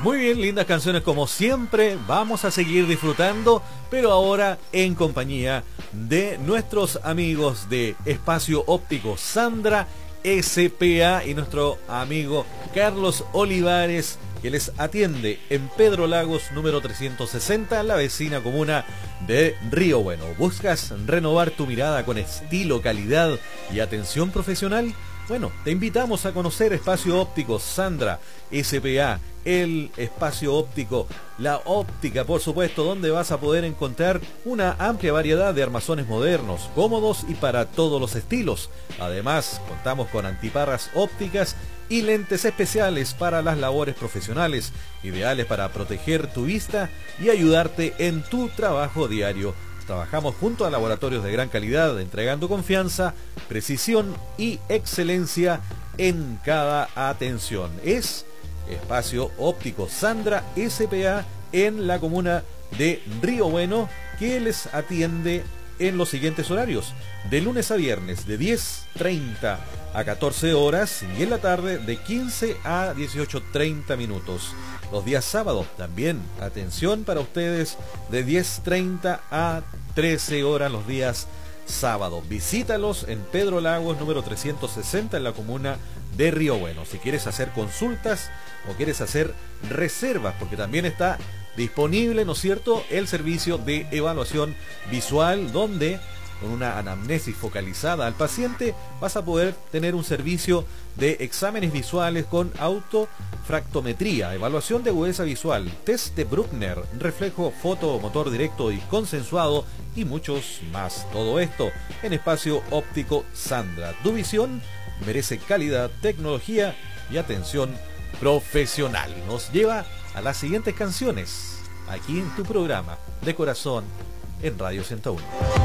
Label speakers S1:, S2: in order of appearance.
S1: Muy bien, lindas canciones como siempre, vamos a seguir disfrutando, pero ahora en compañía de nuestros amigos de Espacio Óptico Sandra SPA y nuestro amigo Carlos Olivares, que les atiende en Pedro Lagos número 360, en la vecina comuna de Río Bueno. ¿Buscas renovar tu mirada con estilo, calidad y atención profesional? Bueno, te invitamos a conocer Espacio Óptico Sandra SPA, el espacio óptico, la óptica por supuesto, donde vas a poder encontrar una amplia variedad de armazones modernos, cómodos y para todos los estilos. Además, contamos con antiparras ópticas y lentes especiales para las labores profesionales, ideales para proteger tu vista y ayudarte en tu trabajo diario. Trabajamos junto a laboratorios de gran calidad, entregando confianza, precisión y excelencia en cada atención. Es Espacio Óptico Sandra SPA en la comuna de Río Bueno, que les atiende en los siguientes horarios: de lunes a viernes de 10:30 a 14 horas y en la tarde de 15 a 18:30 minutos. Los días sábados también, atención para ustedes, de 10:30 a 13 horas los días sábados. Visítalos en Pedro Lagos número 360 en la comuna de Río Bueno. Si quieres hacer consultas o quieres hacer reservas, porque también está disponible, ¿no es cierto?, el servicio de evaluación visual, donde con una anamnesis focalizada al paciente vas a poder tener un servicio de exámenes visuales con autofractometría, evaluación de agudeza visual, test de Bruckner, reflejo fotomotor directo y consensuado y muchos más. Todo esto en Espacio Óptico Sandra. Tu visión merece calidad, tecnología y atención profesional. Nos lleva a las siguientes canciones aquí en tu programa de corazón en Radio 101.